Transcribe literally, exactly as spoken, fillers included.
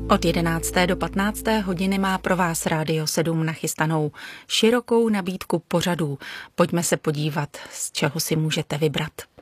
Od jedenácté do patnácté hodiny má pro vás Rádio sedm nachystanou širokou nabídku pořadů. Pojďme se podívat, z čeho si můžete vybrat.